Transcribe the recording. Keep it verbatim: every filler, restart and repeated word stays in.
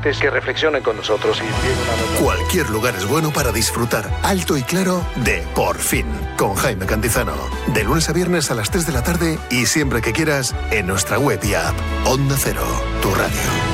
oyentes que reflexionen con nosotros. Y cualquier lugar es bueno para disfrutar alto y claro de Por Fin, con Jaime Cantizano. De lunes a viernes a las tres de la tarde y siempre que quieras en nuestra web y app. Onda Cero, tu radio.